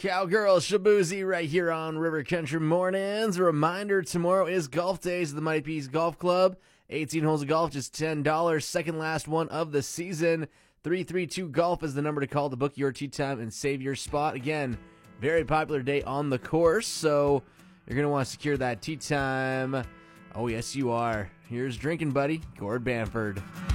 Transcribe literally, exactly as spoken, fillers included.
Cowgirl Shabuzi right here on River Country Mornings. A reminder, tomorrow is golf days at the Mighty Peas Golf Club. eighteen holes of golf, just ten dollars. Second last one of the season. three three two Golf is the number to call to book your tee time and save your spot. Again, very popular day on the course, so you're going to want to secure that tee time. Oh, yes, you are. Here's drinking buddy, Gord Bamford.